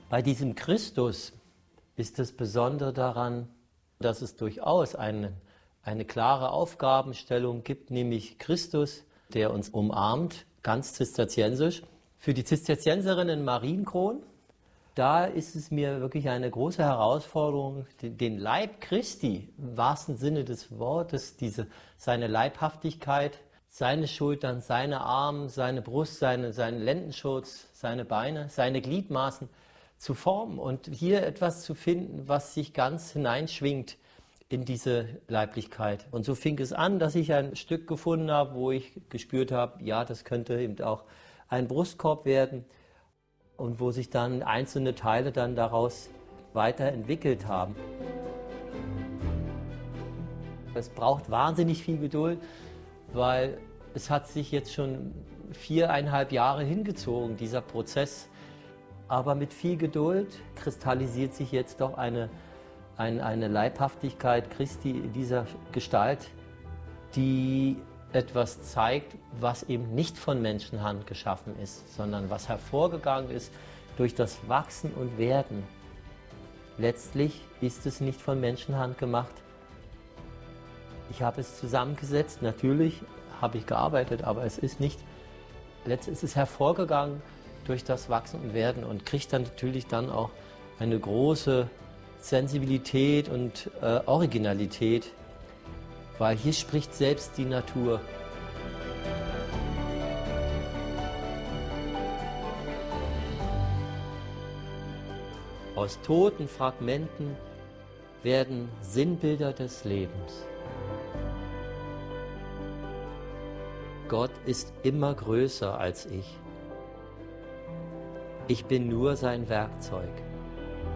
Bei diesem Christus ist das Besondere daran, dass es durchaus eine klare Aufgabenstellung gibt, nämlich Christus, der uns umarmt, ganz zisterziensisch. Für die Zisterzienserin in Marienkron, da ist es mir wirklich eine große Herausforderung, den Leib Christi, im wahrsten Sinne des Wortes, seine Leibhaftigkeit, seine Schultern, seine Arme, seine Brust, seinen Lendenschurz, seine Beine, seine Gliedmaßen zu formen und hier etwas zu finden, was sich ganz hineinschwingt in diese Leiblichkeit. Und so fing es an, dass ich ein Stück gefunden habe, wo ich gespürt habe, ja, das könnte eben auch ein Brustkorb werden und wo sich dann einzelne Teile dann daraus weiterentwickelt haben. Es braucht wahnsinnig viel Geduld, weil es hat sich jetzt schon 4,5 Jahre hingezogen, dieser Prozess. Aber mit viel Geduld kristallisiert sich jetzt doch eine Leibhaftigkeit Christi in dieser Gestalt, die etwas zeigt, was eben nicht von Menschenhand geschaffen ist, sondern was hervorgegangen ist durch das Wachsen und Werden. Letztlich ist es nicht von Menschenhand gemacht. Ich habe es zusammengesetzt, natürlich habe ich gearbeitet, aber es ist hervorgegangen durch das Wachsen und Werden und kriegt dann natürlich dann auch eine große Sensibilität und Originalität, weil hier spricht selbst die Natur. Aus toten Fragmenten werden Sinnbilder des Lebens. Gott ist immer größer als ich. Ich bin nur sein Werkzeug.